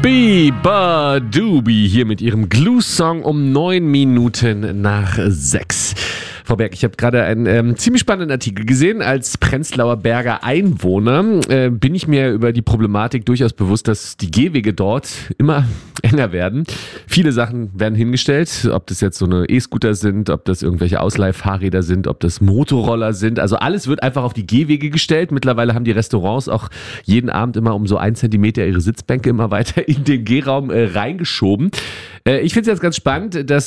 Biba Doobie hier mit ihrem Glue-Song um 9 Minuten nach 6. Frau Berg, ich habe gerade einen ziemlich spannenden Artikel gesehen. Als Prenzlauer Berger Einwohner bin ich mir über die Problematik durchaus bewusst, dass die Gehwege dort immer enger werden. Viele Sachen werden hingestellt, ob das jetzt so eine E-Scooter sind, ob das irgendwelche Ausleihfahrräder sind, ob das Motorroller sind. Also alles wird einfach auf die Gehwege gestellt. Mittlerweile haben die Restaurants auch jeden Abend immer um so 1 Zentimeter ihre Sitzbänke immer weiter in den Gehraum reingeschoben. Ich finde es jetzt ganz spannend, dass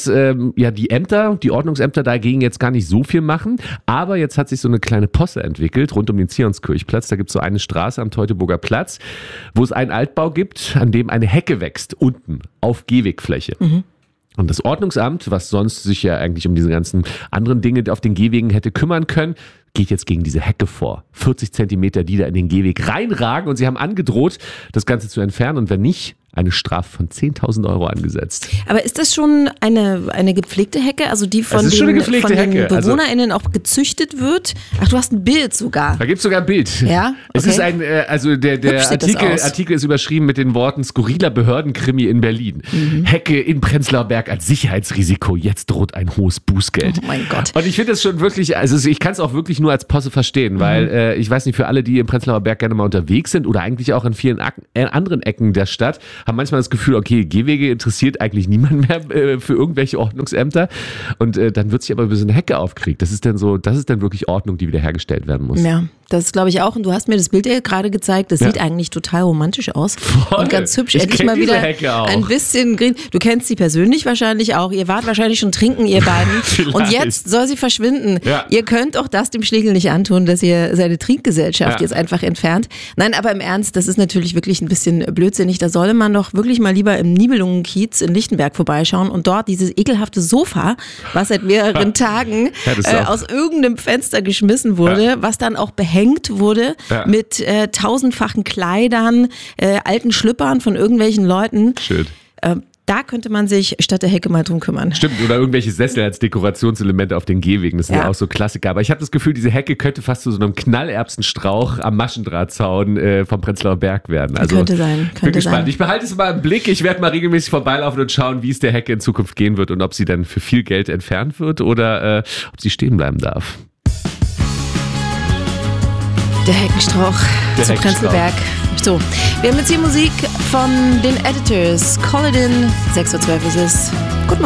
die Ordnungsämter dagegen jetzt gar nicht so viel machen, aber jetzt hat sich so eine kleine Posse entwickelt rund um den Zionskirchplatz. Da gibt es so eine Straße am Teutoburger Platz, wo es einen Altbau gibt, an dem eine Hecke wächst, unten auf Gehwegfläche. Mhm. Und das Ordnungsamt, was sonst sich ja eigentlich um diese ganzen anderen Dinge auf den Gehwegen hätte kümmern können, geht jetzt gegen diese Hecke vor. 40 Zentimeter, die da in den Gehweg reinragen, und sie haben angedroht, das Ganze zu entfernen, und wenn nicht, eine Strafe von 10.000 Euro angesetzt. Aber ist das schon eine gepflegte Hecke, also die von den BewohnerInnen auch gezüchtet wird? Ach, du hast ein Bild sogar. Da gibt es sogar ein Bild. Ja? Okay. Es ist der Artikel ist überschrieben mit den Worten: skurriler Behördenkrimi in Berlin. Mhm. Hecke in Prenzlauer Berg als Sicherheitsrisiko. Jetzt droht ein hohes Bußgeld. Oh mein Gott. Und ich finde das schon wirklich, also ich kann es auch wirklich nur als Posse verstehen, weil ich weiß nicht, für alle, die im Prenzlauer Berg gerne mal unterwegs sind oder eigentlich auch in vielen anderen Ecken der Stadt, haben manchmal das Gefühl, okay, Gehwege interessiert eigentlich niemand mehr für irgendwelche Ordnungsämter, und dann wird sich aber über so eine Hecke aufgeregt. Das ist dann wirklich Ordnung, die wiederhergestellt werden muss. Ja, das glaube ich auch, und du hast mir das Bild ja gerade gezeigt, das sieht eigentlich total romantisch aus. Voll. Und ganz hübsch. Endlich mal wieder ein bisschen grün. Du kennst sie persönlich wahrscheinlich auch, ihr wart wahrscheinlich schon trinken, ihr beiden. Und jetzt soll sie verschwinden. Ja. Ihr könnt auch das dem Schlegel nicht antun, dass ihr seine Trinkgesellschaft jetzt einfach entfernt. Nein, aber im Ernst, das ist natürlich wirklich ein bisschen blödsinnig. Da solle man doch wirklich mal lieber im Nibelungenkiez in Lichtenberg vorbeischauen und dort dieses ekelhafte Sofa, was seit mehreren Tagen aus irgendeinem Fenster geschmissen wurde, was dann auch behängt wurde mit tausendfachen Kleidern, alten Schlüppern von irgendwelchen Leuten. Schön. Da könnte man sich statt der Hecke mal drum kümmern. Stimmt, oder irgendwelche Sessel als Dekorationselemente auf den Gehwegen, das sind ja auch so Klassiker. Aber ich habe das Gefühl, diese Hecke könnte fast zu so einem Knallerbsenstrauch am Maschendrahtzaun vom Prenzlauer Berg werden. Also, könnte sein. Bin gespannt. Ich behalte es mal im Blick. Ich werde mal regelmäßig vorbeilaufen und schauen, wie es der Hecke in Zukunft gehen wird und ob sie dann für viel Geld entfernt wird oder ob sie stehen bleiben darf. Der Heckenstrauch zu Prenzlberg. So, wir haben jetzt hier Musik von den Editors. Call It In, 6:12 Uhr ist es. Guten Morgen.